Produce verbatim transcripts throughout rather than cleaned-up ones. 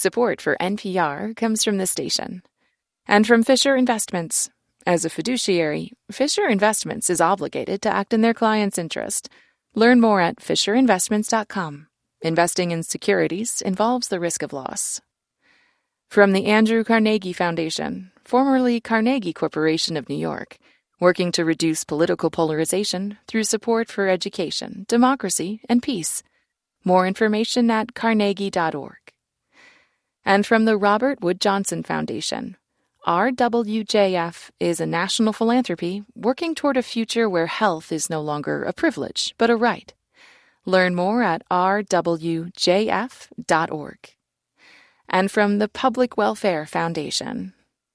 Support for N P R comes from the station. And from Fisher Investments. As a fiduciary, Fisher Investments is obligated to act in their client's interest. Learn more at fisher investments dot com. Investing in securities involves the risk of loss. From the Andrew Carnegie Foundation, formerly Carnegie Corporation of New York, working to reduce political polarization through support for education, democracy, and peace. More information at carnegie dot org. And from the Robert Wood Johnson Foundation, R W J F is a national philanthropy working toward a future where health is no longer a privilege, but a right. Learn more at r w j f dot org. And from the Public Welfare Foundation.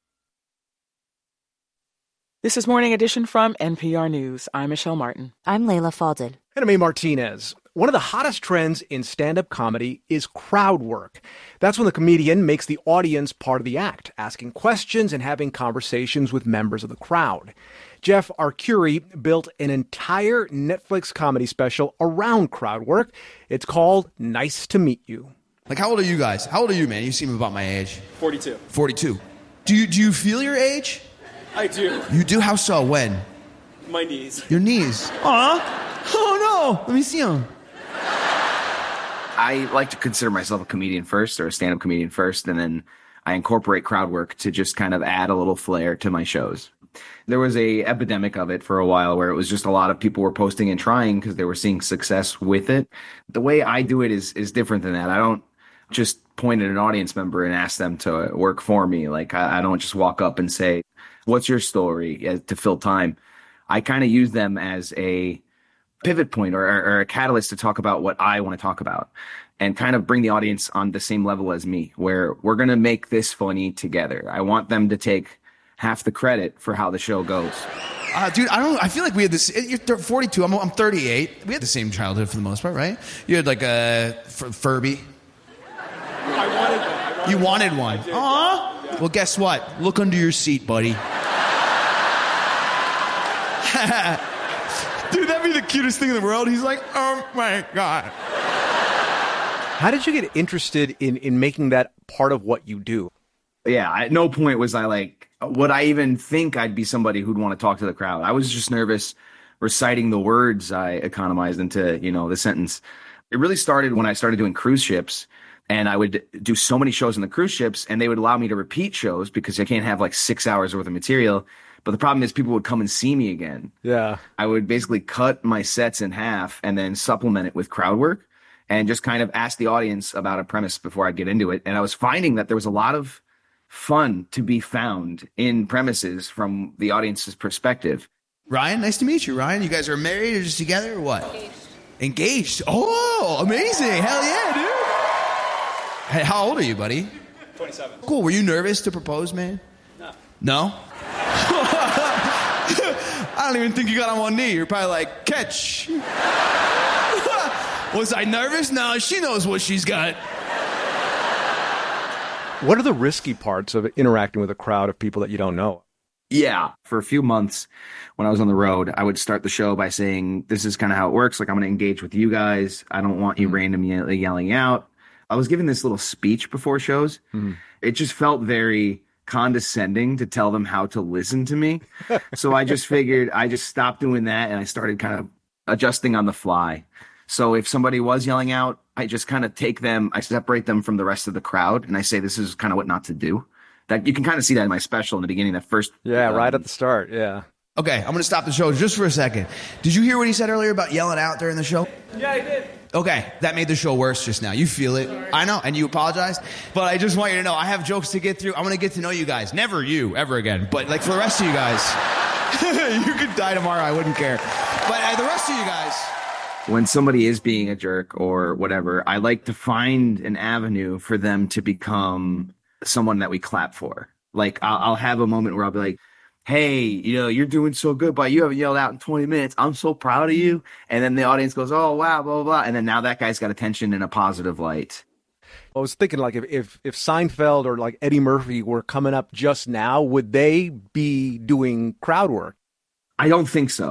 This is Morning Edition from N P R News. I'm Michelle Martin. I'm Layla Fadel. And I'm A. Martinez. One of the hottest trends in stand-up comedy is crowd work. That's when the comedian makes the audience part of the act, asking questions and having conversations with members of the crowd. Jeff Arcuri built an entire Netflix comedy special around crowd work. It's called Nice to Meet You. Like, how old are you guys? How old are you, man? You seem about my age. forty-two. forty-two. Do you, do you feel your age? I do. You do? How so? When? My knees. Your knees? Aw. Oh, no. Let me see them. I like to consider myself a comedian first, or a stand-up comedian first, and then I incorporate crowd work to just kind of add a little flair to my shows. There was a epidemic of it for a while where it was just a lot of people were posting and trying because they were seeing success with it. The way I do it is is different than that. I don't just point at an audience member and ask them to work for me. Like, I, I don't just walk up and say, "What's your story?" uh, to fill time. I kind of use them as a pivot point or, or a catalyst to talk about what I want to talk about and kind of bring the audience on the same level as me, where we're going to make this funny together. I want them to take half the credit for how the show goes. Uh, dude, I don't. I feel like we had this. You're forty-two. I'm, I'm thirty-eight. We had the same childhood for the most part, right? You had like a F- Furby. I wanted one. I wanted you wanted one. one. I did. Aw. Yeah. Well, guess what? Look under your seat, buddy. Dude, that'd be the cutest thing in the world. He's like, oh my God. How did you get interested in, in making that part of what you do? Yeah, at no point was I like, would I even think I'd be somebody who'd want to talk to the crowd? I was just nervous reciting the words I economized into, you know, the sentence. It really started when I started doing cruise ships, and I would do so many shows on the cruise ships, and they would allow me to repeat shows because I can't have like six hours worth of material. But the problem is people would come and see me again. Yeah. I would basically cut my sets in half and then supplement it with crowd work and just kind of ask the audience about a premise before I get into it. And I was finding that there was a lot of fun to be found in premises from the audience's perspective. Ryan, nice to meet you, Ryan. You guys are married or just together or what? Engaged. Engaged. Oh, amazing. Hell yeah, dude. Hey, how old are you, buddy? twenty-seven. Cool. Were you nervous to propose, man? No. No? I don't even think you got on one knee. You're probably like, catch. Was I nervous? No, she knows what she's got. What are the risky parts of interacting with a crowd of people that you don't know? Yeah. For a few months when I was on the road, I would start the show by saying, this is kind of how it works. Like, I'm going to engage with you guys. I don't want you mm-hmm. randomly yelling out. I was giving this little speech before shows. Mm-hmm. It just felt very condescending to tell them how to listen to me. So I just figured I just stopped doing that and I started kind of adjusting on the fly. So if somebody was yelling out, I just kind of take them, I separate them from the rest of the crowd, and I say this is kind of what not to do. That you can kind of see that in my special in the beginning, that first. Yeah, um, right at the start. Yeah. Okay, I'm going to stop the show just for a second. Did you hear what he said earlier about yelling out during the show? Yeah, I did. Okay, that made the show worse just now. You feel it. Sorry. I know, and you apologized. But I just want you to know, I have jokes to get through. I want to get to know you guys. Never you, ever again. But like for the rest of you guys, you could die tomorrow. I wouldn't care. But uh, the rest of you guys. When somebody is being a jerk or whatever, I like to find an avenue for them to become someone that we clap for. Like, I'll, I'll have a moment where I'll be like, hey, you know, you're doing so good, but you haven't yelled out in twenty minutes. I'm so proud of you. And then the audience goes, oh, wow, blah, blah, blah. And then now that guy's got attention in a positive light. I was thinking, like, if, if, if Seinfeld or like Eddie Murphy were coming up just now, would they be doing crowd work? I don't think so.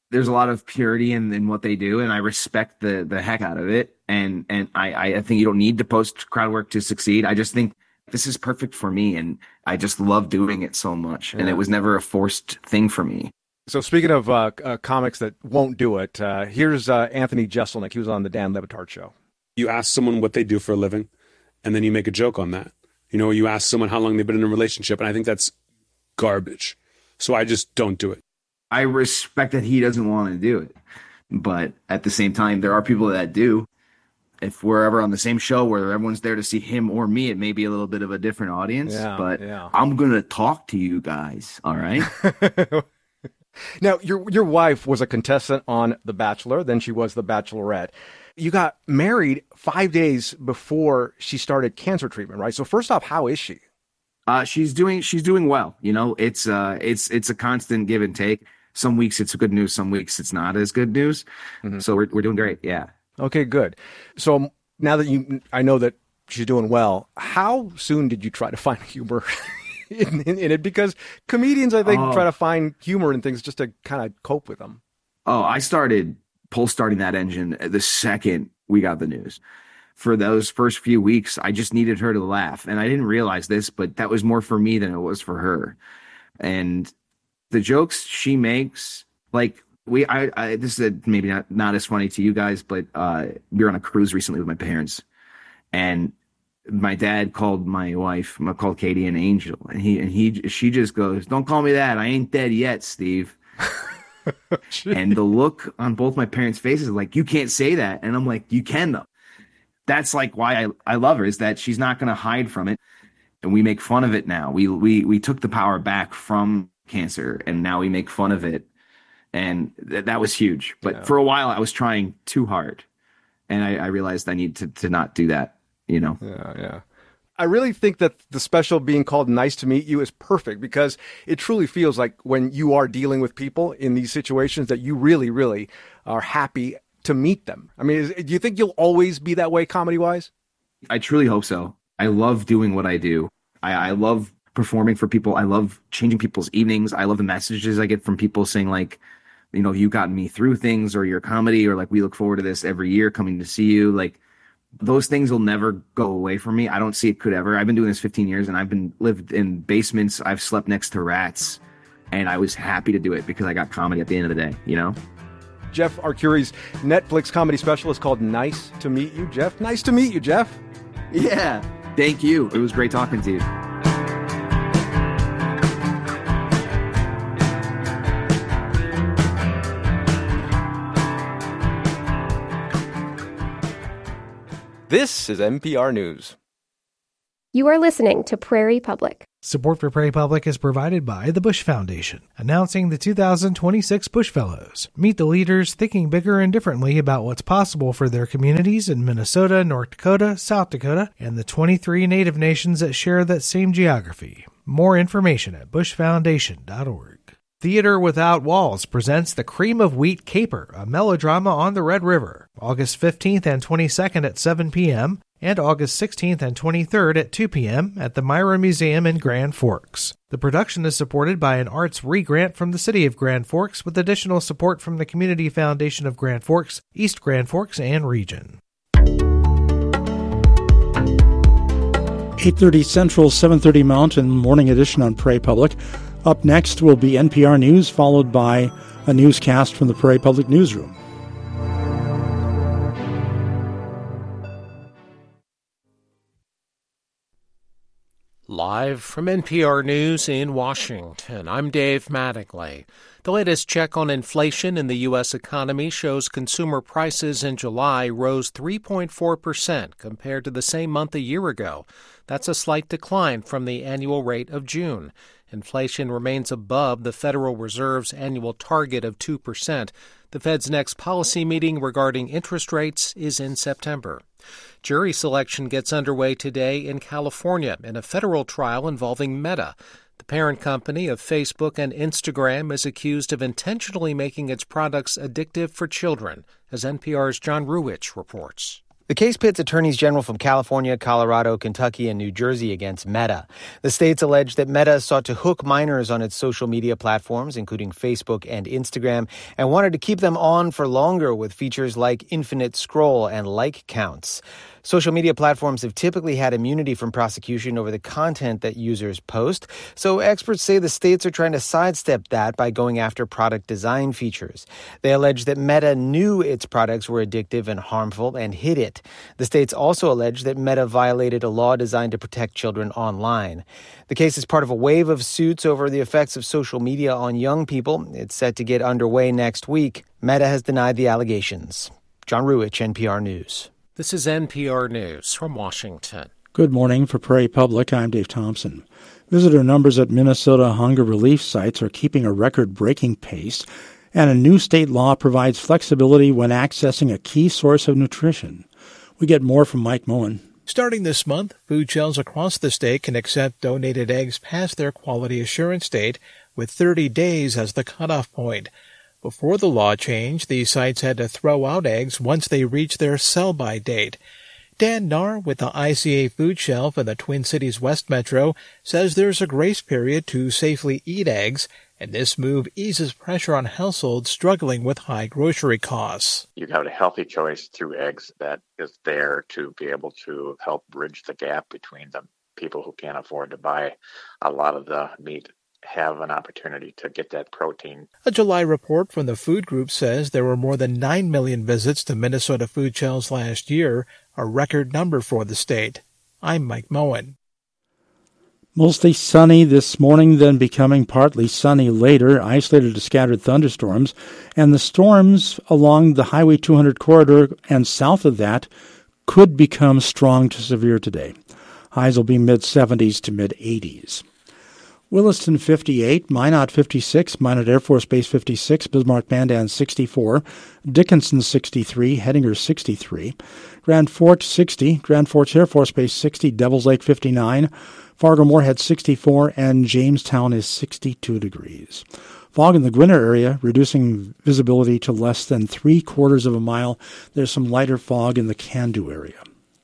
there's a lot of purity in, in what they do, and I respect the the heck out of it. And and I, I think you don't need to post crowd work to succeed. I just think this is perfect for me, and I just love doing it so much. Yeah. And it was never a forced thing for me. So speaking of uh, uh, comics that won't do it, uh, here's uh, Anthony Jeselnik. He was on the Dan Le Batard show. You ask someone what they do for a living, and then you make a joke on that. You know, you ask someone how long they've been in a relationship, and I think that's garbage. So I just don't do it. I respect that he doesn't want to do it, but at the same time, there are people that do. If we're ever on the same show where everyone's there to see him or me, it may be a little bit of a different audience, yeah, but yeah. I'm going to talk to you guys. All right. Now, your your wife was a contestant on The Bachelor. Then she was The Bachelorette. You got married five days before she started cancer treatment, right? So first off, how is she? Uh, she's doing she's doing well. You know, it's uh it's it's a constant give and take. Some weeks it's good news, some weeks it's not as good news. Mm-hmm. So we're we're doing great. Yeah. Okay, good. So now that you, I know that she's doing well, how soon did you try to find humor in, in, in it? Because comedians, I think, oh. try to find humor in things just to kind of cope with them. Oh, I started pull starting that engine the second we got the news. For those first few weeks, I just needed her to laugh. And I didn't realize this, but that was more for me than it was for her. And the jokes she makes, like, We, I, I, this is a, maybe not, not as funny to you guys, but uh, we were on a cruise recently with my parents, and my dad called my wife, called Katie an angel, and he and he she just goes, "Don't call me that. I ain't dead yet, Steve." And the look on both my parents' faces, like, you can't say that, and I'm like, you can though. That's like why I, I love her, is that she's not going to hide from it, and we make fun of it now. We we we took the power back from cancer, and now we make fun of it. And th- that was huge. But yeah. for a while, I was trying too hard. And I, I realized I need to, to not do that, you know? Yeah, yeah. I really think that the special being called Nice to Meet You is perfect, because it truly feels like when you are dealing with people in these situations that you really, really are happy to meet them. I mean, is, do you think you'll always be that way comedy-wise? I truly hope so. I love doing what I do. I, I love performing for people. I love changing people's evenings. I love the messages I get from people saying, like, you know, you got me through things, or your comedy, or like, we look forward to this every year coming to see you. Like, those things will never go away from me. I don't see it could ever. I've been doing this fifteen years, and I've been lived in basements. I've slept next to rats, and I was happy to do it because I got comedy at the end of the day, you know? Jeff Arcuri's Netflix comedy special is called Nice to Meet You. Jeff, nice to meet you, Jeff. Yeah. Thank you. It was great talking to you. This is N P R News. You are listening to Prairie Public. Support for Prairie Public is provided by the Bush Foundation, announcing the two thousand twenty-six Bush Fellows. Meet the leaders thinking bigger and differently about what's possible for their communities in Minnesota, North Dakota, South Dakota, and the twenty-three Native nations that share that same geography. More information at bush foundation dot org. Theater Without Walls presents The Cream of Wheat Caper, a melodrama on the Red River, August fifteenth and twenty-second at seven p.m., and August sixteenth and twenty-third at two p.m. at the Myra Museum in Grand Forks. The production is supported by an arts re-grant from the City of Grand Forks, with additional support from the Community Foundation of Grand Forks, East Grand Forks, and region. eight thirty Central, seven thirty Mountain, morning edition on Prairie Public. Up next will be N P R News, followed by a newscast from the Prairie Public Newsroom. Live from N P R News in Washington, I'm Dave Mattingly. The latest check on inflation in the U S economy shows consumer prices in July rose three point four percent compared to the same month a year ago. That's a slight decline from the annual rate of June. Inflation remains above the Federal Reserve's annual target of two percent. The Fed's next policy meeting regarding interest rates is in September. Jury selection gets underway today in California in a federal trial involving Meta. The parent company of Facebook and Instagram is accused of intentionally making its products addictive for children, as N P R's John Ruwitch reports. The case pits attorneys general from California, Colorado, Kentucky, and New Jersey against Meta. The states allege that Meta sought to hook minors on its social media platforms, including Facebook and Instagram, and wanted to keep them on for longer with features like infinite scroll and like counts. Social media platforms have typically had immunity from prosecution over the content that users post, so experts say the states are trying to sidestep that by going after product design features. They allege that Meta knew its products were addictive and harmful and hid it. The states also allege that Meta violated a law designed to protect children online. The case is part of a wave of suits over the effects of social media on young people. It's set to get underway next week. Meta has denied the allegations. John Ruwitch, N P R News. This is N P R News from Washington. Good morning. For Prairie Public, I'm Dave Thompson. Visitor numbers at Minnesota hunger relief sites are keeping a record-breaking pace, and a new state law provides flexibility when accessing a key source of nutrition. We get more from Mike Moen. Starting this month, food shelves across the state can accept donated eggs past their quality assurance date, with thirty days as the cutoff point. Before the law changed, these sites had to throw out eggs once they reached their sell-by date. Dan Nahr with the I C A Food Shelf in the Twin Cities West Metro says there's a grace period to safely eat eggs, and this move eases pressure on households struggling with high grocery costs. You have a healthy choice through eggs that is there to be able to help bridge the gap between the people who can't afford to buy a lot of the meat have an opportunity to get that protein. A July report from the food group says there were more than nine million visits to Minnesota food shelves last year, a record number for the state. I'm Mike Moen. Mostly sunny this morning, then becoming partly sunny later, isolated to scattered thunderstorms, and the storms along the Highway two hundred corridor and south of that could become strong to severe today. Highs will be mid-seventies to mid-eighties. Williston fifty-eight, Minot fifty-six, Minot Air Force Base fifty-six, Bismarck Mandan sixty-four, Dickinson sixty-three, Hettinger sixty-three, Grand Fort sixty, Grand Forks Air Force Base sixty, Devils Lake fifty-nine, Fargo-Moorhead sixty-four, and Jamestown is sixty-two degrees. Fog in the Gwinner area, reducing visibility to less than three quarters of a mile. There's some lighter fog in the Candu area.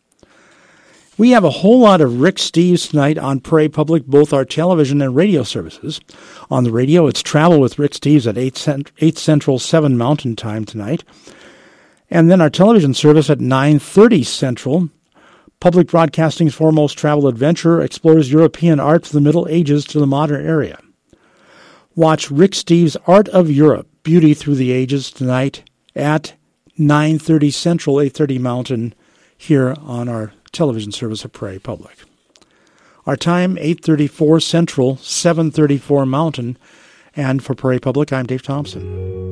We have a whole lot of Rick Steves tonight on Prairie Public, both our television and radio services. On the radio, it's Travel with Rick Steves at eight, cent- eight Central, seven Mountain Time tonight. And then our television service at nine thirty Central. Public Broadcasting's foremost travel adventure explores European art from the Middle Ages to the modern era. Watch Rick Steves' Art of Europe, Beauty Through the Ages tonight at nine thirty Central, eight thirty Mountain, here on our television service of Prairie Public. Our time, eight thirty-four Central, seven thirty-four Mountain. And for Prairie Public, I'm Dave Thompson.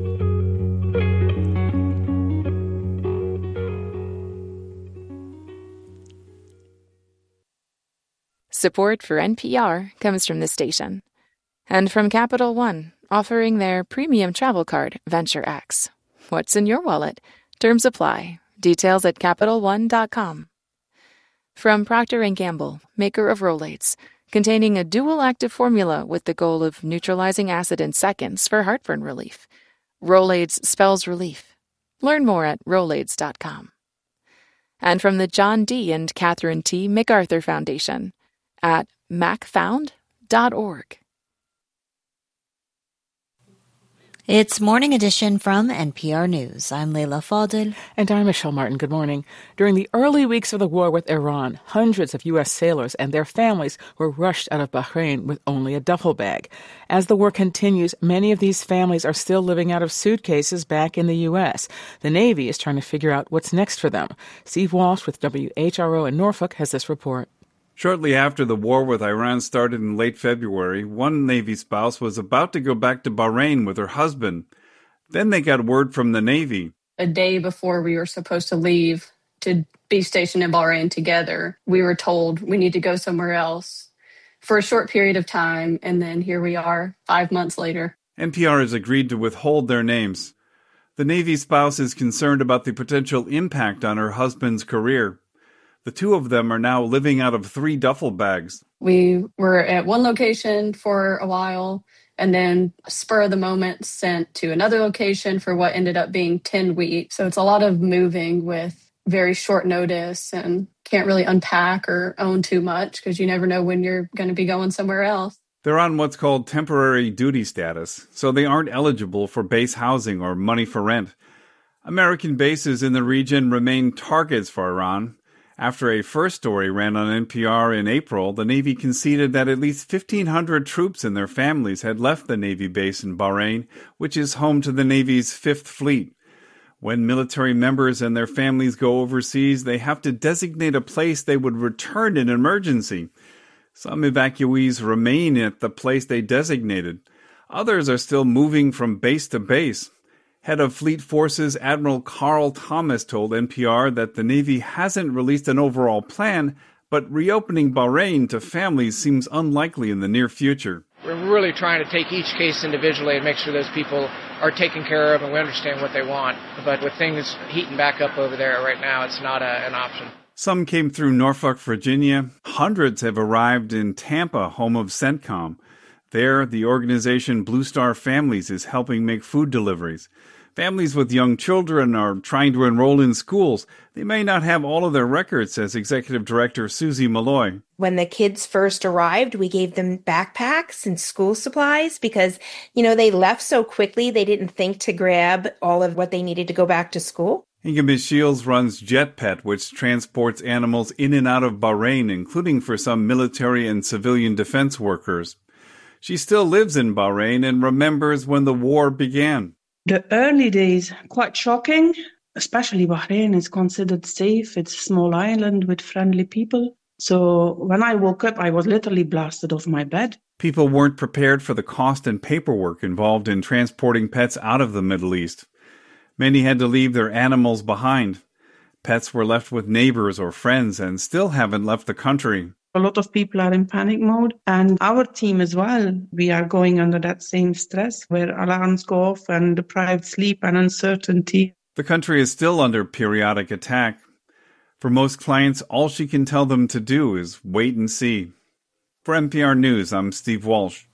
Support for N P R comes from the station. And from Capital One, offering their premium travel card, Venture X. What's in your wallet? Terms apply. Details at Capital One dot com. From Procter and Gamble, maker of Rolaids, containing a dual active formula with the goal of neutralizing acid in seconds for heartburn relief. Rolaids spells relief. Learn more at Rolaids dot com. And from the John D. and Catherine T. MacArthur Foundation at mac found dot org. It's Morning Edition from N P R News. I'm Leila Fadel. And I'm Michelle Martin. Good morning. During the early weeks of the war with Iran, hundreds of U S sailors and their families were rushed out of Bahrain with only a duffel bag. As the war continues, many of these families are still living out of suitcases back in the U S. The Navy is trying to figure out what's next for them. Steve Walsh with W H R O in Norfolk has this report. Shortly after the war with Iran started in late February, one Navy spouse was about to go back to Bahrain with her husband. Then they got word from the Navy. A day before we were supposed to leave to be stationed in Bahrain together, we were told we need to go somewhere else for a short period of time, and then here we are five months later. N P R has agreed to withhold their names. The Navy spouse is concerned about the potential impact on her husband's career. The two of them are now living out of three duffel bags. We were at one location for a while, and then spur of the moment sent to another location for what ended up being ten weeks. So it's a lot of moving with very short notice and can't really unpack or own too much because you never know when you're going to be going somewhere else. They're on what's called temporary duty status, so they aren't eligible for base housing or money for rent. American bases in the region remain targets for Iran. After a first story ran on N P R in April, the Navy conceded that at least fifteen hundred troops and their families had left the Navy base in Bahrain, which is home to the Navy's Fifth Fleet. When military members and their families go overseas, they have to designate a place they would return in an emergency. Some evacuees remain at the place they designated. Others are still moving from base to base. Head of Fleet Forces Admiral Carl Thomas told N P R that the Navy hasn't released an overall plan, but reopening Bahrain to families seems unlikely in the near future. We're really trying to take each case individually and make sure those people are taken care of and we understand what they want. But with things heating back up over there right now, it's not a, an option. Some came through Norfolk, Virginia. Hundreds have arrived in Tampa, home of CENTCOM. There, the organization Blue Star Families is helping make food deliveries. Families with young children are trying to enroll in schools. They may not have all of their records, says Executive Director Susie Malloy. When the kids first arrived, we gave them backpacks and school supplies because, you know, they left so quickly they didn't think to grab all of what they needed to go back to school. Ingeborg Shields runs JetPet, which transports animals in and out of Bahrain, including for some military and civilian defense workers. She still lives in Bahrain and remembers when the war began. The early days, quite shocking, especially Bahrain is considered safe. It's a small island with friendly people. So when I woke up, I was literally blasted off my bed. People weren't prepared for the cost and paperwork involved in transporting pets out of the Middle East. Many had to leave their animals behind. Pets were left with neighbors or friends and still haven't left the country. A lot of people are in panic mode, and our team as well. We are going under that same stress where alarms go off and deprived sleep and uncertainty. The country is still under periodic attack. For most clients, all she can tell them to do is wait and see. For N P R News, I'm Steve Walsh.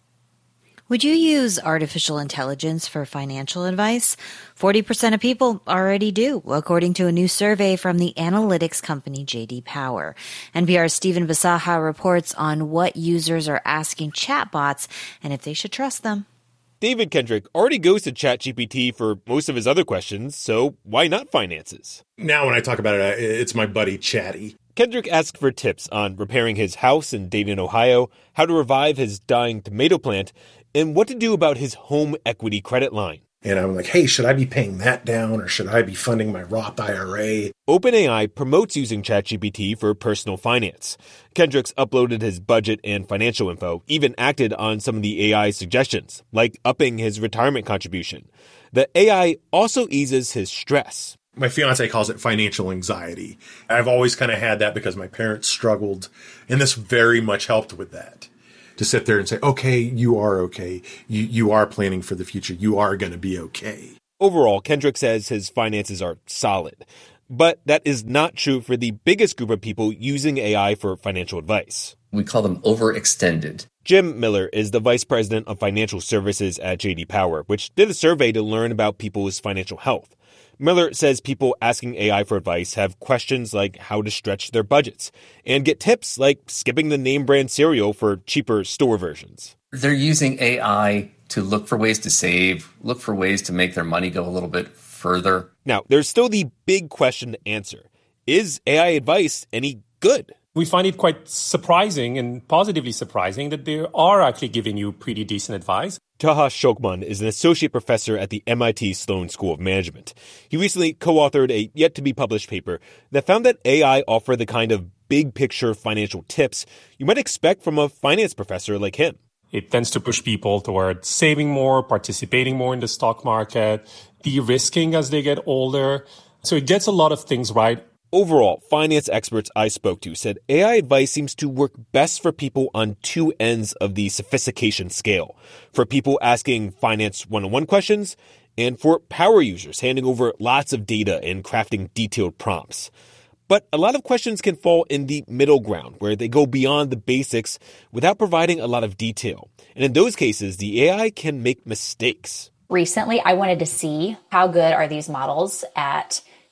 Would you use artificial intelligence for financial advice? forty percent of people already do, according to a new survey from the analytics company J D Power. N P R's Stephen Bisaha reports on what users are asking chatbots and if they should trust them. David Kendrick already goes to ChatGPT for most of his other questions, so why not finances? Now when I talk about it, it's my buddy Chatty. Kendrick asked for tips on repairing his house in Dayton, Ohio, how to revive his dying tomato plant, and what to do about his home equity credit line. And I'm like, hey, should I be paying that down or should I be funding my Roth I R A? OpenAI promotes using ChatGPT for personal finance. Kendrick's uploaded his budget and financial info, even acted on some of the A I suggestions, like upping his retirement contribution. The A I also eases his stress. My fiance calls it financial anxiety. I've always kind of had that because my parents struggled, and this very much helped with that. To sit there and say, okay, you are okay. You you are planning for the future. You are going to be okay. Overall, Kendrick says his finances are solid. But that is not true for the biggest group of people using A I for financial advice. We call them overextended. Jim Miller is the vice president of financial services at J D Power, which did a survey to learn about people's financial health. Miller says people asking A I for advice have questions like how to stretch their budgets and get tips like skipping the name brand cereal for cheaper store versions. They're using A I to look for ways to save, look for ways to make their money go a little bit further. Now, there's still the big question to answer. Is A I advice any good? We find it quite surprising and positively surprising that they are actually giving you pretty decent advice. Taha Shokman is an associate professor at the M I T Sloan School of Management. He recently co-authored a yet-to-be-published paper that found that A I offer the kind of big-picture financial tips you might expect from a finance professor like him. It tends to push people toward saving more, participating more in the stock market, de-risking as they get older. So it gets a lot of things right. Overall, finance experts I spoke to said A I advice seems to work best for people on two ends of the sophistication scale. For people asking finance one-on-one questions, and for power users handing over lots of data and crafting detailed prompts. But a lot of questions can fall in the middle ground, where they go beyond the basics without providing a lot of detail. And in those cases, the A I can make mistakes. Recently, I wanted to see how good are these models at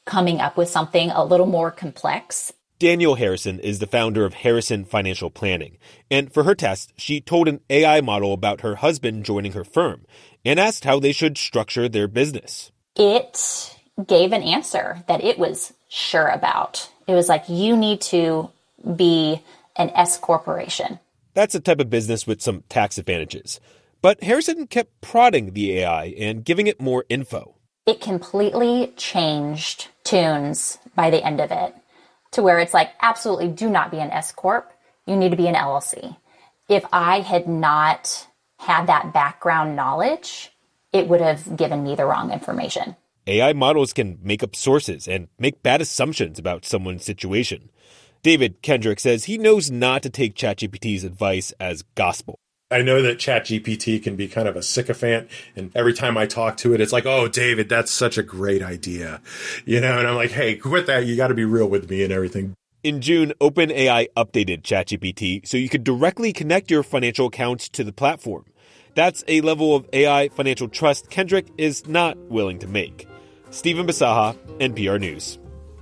coming up with something a little more complex. Danielle Harrison is the founder of Harrison Financial Planning. And for her test, she told an A I model about her husband joining her firm and asked how they should structure their business. It gave an answer that it was sure about. It was like, you need to be an S corporation. That's a type of business with some tax advantages. But Harrison kept prodding the A I and giving it more info. It completely changed tunes by the end of it to where it's like, absolutely do not be an S corp. You need to be an L L C. If I had not had that background knowledge, it would have given me the wrong information. A I models can make up sources and make bad assumptions about someone's situation. David Kendrick says he knows not to take ChatGPT's advice as gospel. I know that ChatGPT can be kind of a sycophant, and every time I talk to it, it's like, oh, David, that's such a great idea. You know, and I'm like, hey, quit that. You got to be real with me and everything. In June, OpenAI updated ChatGPT so you could directly connect your financial accounts to the platform. That's a level of A I financial trust Kendrick is not willing to make. Stephen Basaha, N P R News.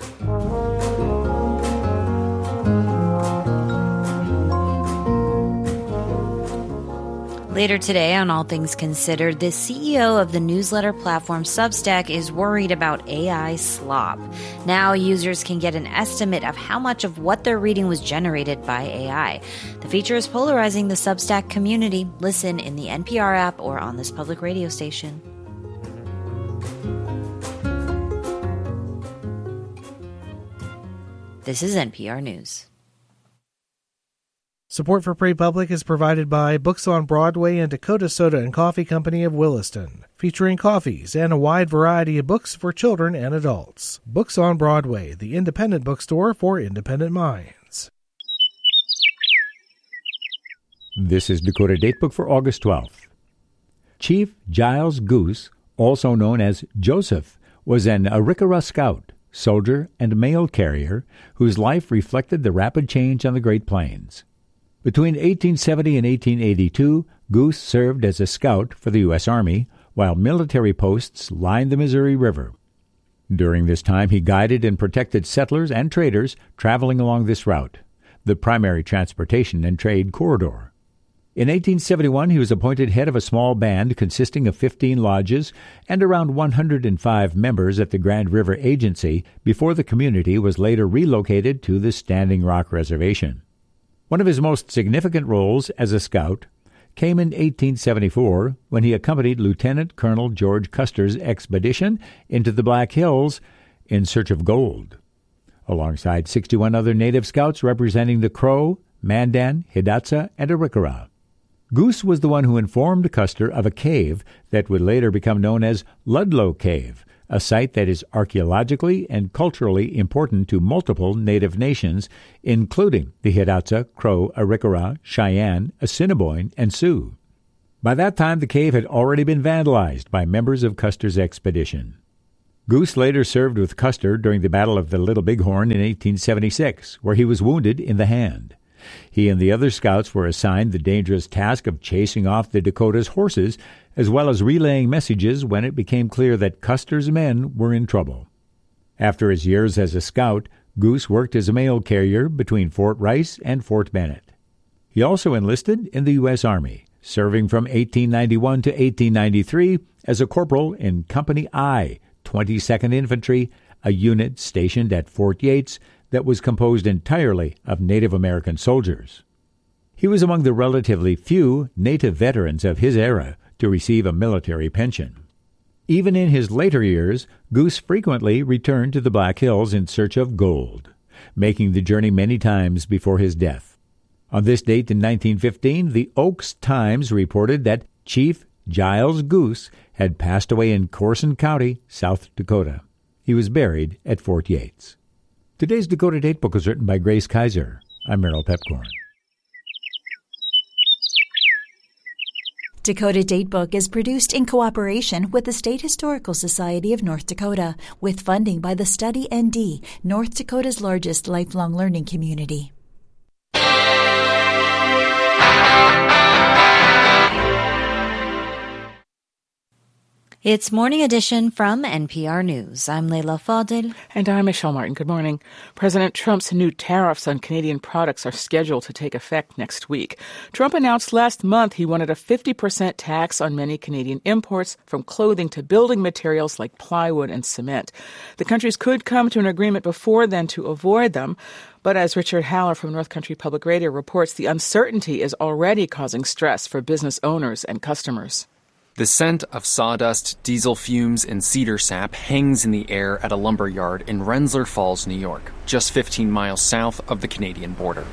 Later today on All Things Considered, the C E O of the newsletter platform Substack is worried about A I slop. Now users can get an estimate of how much of what they're reading was generated by A I. The feature is polarizing the Substack community. Listen in the N P R app or on this public radio station. This is N P R News. Support for PraryPublic is provided by Books on Broadway and Dakota Soda and Coffee Company of Williston, featuring coffees and a wide variety of books for children and adults. Books on Broadway, the independent bookstore for independent minds. This is Dakota Datebook for August twelfth. Chief Giles Goose, also known as Joseph, was an Arikara scout, soldier, and mail carrier whose life reflected the rapid change on the Great Plains. Between eighteen seventy and eighteen eighty-two, Goose served as a scout for the U S Army, while military posts lined the Missouri River. During this time, he guided and protected settlers and traders traveling along this route, the primary transportation and trade corridor. In eighteen seventy-one, he was appointed head of a small band consisting of fifteen lodges and around one hundred five members at the Grand River Agency before the community was later relocated to the Standing Rock Reservation. One of his most significant roles as a scout came in eighteen seventy-four when he accompanied Lieutenant Colonel George Custer's expedition into the Black Hills in search of gold, alongside sixty-one other native scouts representing the Crow, Mandan, Hidatsa, and Arikara. Goose was the one who informed Custer of a cave that would later become known as Ludlow Cave, a site that is archaeologically and culturally important to multiple native nations, including the Hidatsa, Crow, Arikara, Cheyenne, Assiniboine, and Sioux. By that time, the cave had already been vandalized by members of Custer's expedition. Goose later served with Custer during the Battle of the Little Bighorn in eighteen seventy-six, where he was wounded in the hand. He and the other scouts were assigned the dangerous task of chasing off the Dakotas' horses, as well as relaying messages when it became clear that Custer's men were in trouble. After his years as a scout, Goose worked as a mail carrier between Fort Rice and Fort Bennet. He also enlisted in the U S Army, serving from eighteen ninety-one to eighteen ninety-three as a corporal in Company I, twenty-second Infantry, a unit stationed at Fort Yates that was composed entirely of Native American soldiers. He was among the relatively few Native veterans of his era to receive a military pension. Even in his later years, Goose frequently returned to the Black Hills in search of gold, making the journey many times before his death. On this date in nineteen fifteen, the Oaks Times reported that Chief Giles Goose had passed away in Corson County, South Dakota. He was buried at Fort Yates. Today's Dakota Datebook was written by Grace Kaiser. I'm Merrill Pepcorn. Dakota Datebook is produced in cooperation with the State Historical Society of North Dakota, with funding by the Study N D, North Dakota's largest lifelong learning community. It's Morning Edition from N P R News. I'm Leila Fadel. And I'm Michelle Martin. Good morning. President Trump's new tariffs on Canadian products are scheduled to take effect next week. Trump announced last month he wanted a fifty percent tax on many Canadian imports, from clothing to building materials like plywood and cement. The countries could come to an agreement before then to avoid them. But as Richard Haller from North Country Public Radio reports, the uncertainty is already causing stress for business owners and customers. The scent of sawdust, diesel fumes, and cedar sap hangs in the air at a lumber yard in Rensselaer Falls, New York, just fifteen miles south of the Canadian border.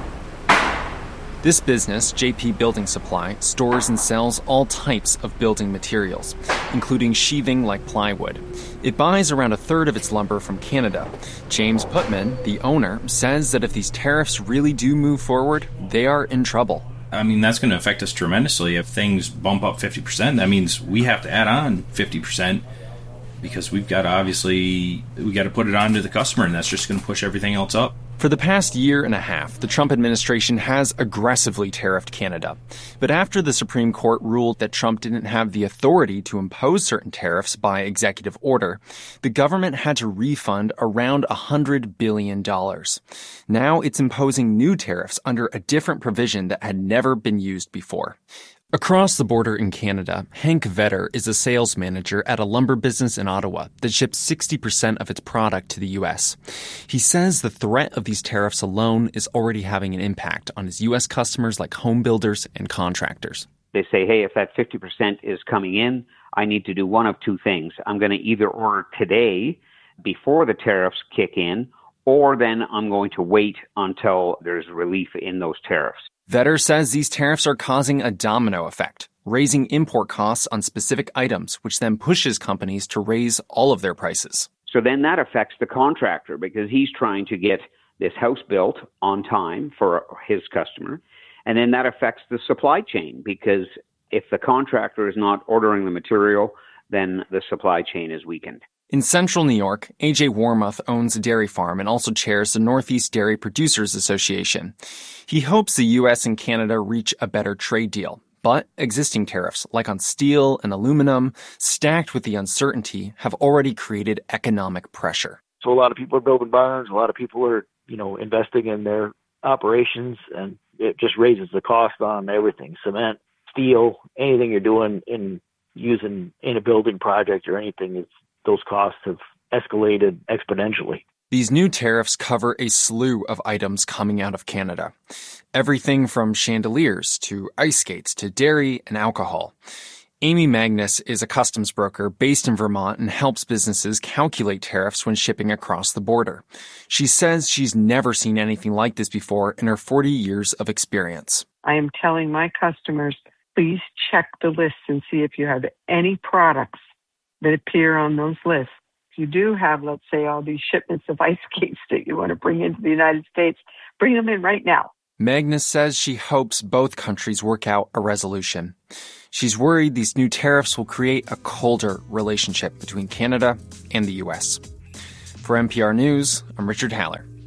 This business, J P Building Supply, stores and sells all types of building materials, including sheathing like plywood. It buys around a third of its lumber from Canada. James Putman, the owner, says that if these tariffs really do move forward, they are in trouble. I mean, that's going to affect us tremendously. If things bump up fifty percent, that means we have to add on fifty percent because we've got to obviously, we got to put it on to the customer, and that's just going to push everything else up. For the past year and a half, the Trump administration has aggressively tariffed Canada. But after the Supreme Court ruled that Trump didn't have the authority to impose certain tariffs by executive order, the government had to refund around one hundred billion dollars. Now it's imposing new tariffs under a different provision that had never been used before. Across the border in Canada, Hank Vetter is a sales manager at a lumber business in Ottawa that ships sixty percent of its product to the U S. He says the threat of these tariffs alone is already having an impact on his U S customers like home builders and contractors. They say, hey, if that fifty percent is coming in, I need to do one of two things. I'm going to either order today before the tariffs kick in, or then I'm going to wait until there's relief in those tariffs. Vetter says these tariffs are causing a domino effect, raising import costs on specific items, which then pushes companies to raise all of their prices. So then that affects the contractor because he's trying to get this house built on time for his customer. And then that affects the supply chain because if the contractor is not ordering the material, then the supply chain is weakened. In central New York, A J Warmoth owns a dairy farm and also chairs the Northeast Dairy Producers Association. He hopes the U S and Canada reach a better trade deal, but existing tariffs, like on steel and aluminum, stacked with the uncertainty, have already created economic pressure. So a lot of people are building barns, a lot of people are, you know, investing in their operations, and it just raises the cost on everything, cement, steel, anything you're doing in using in a building project or anything. It's those costs have escalated exponentially. These new tariffs cover a slew of items coming out of Canada. Everything from chandeliers to ice skates to dairy and alcohol. Amy Magnus is a customs broker based in Vermont and helps businesses calculate tariffs when shipping across the border. She says she's never seen anything like this before in her forty years of experience. I am telling my customers, please check the lists and see if you have any products that appear on those lists. If you do have, let's say, all these shipments of ice skates that you want to bring into the United States, bring them in right now. Magnus says she hopes both countries work out a resolution. She's worried these new tariffs will create a colder relationship between Canada and the U S. For N P R News, I'm Richard Haller.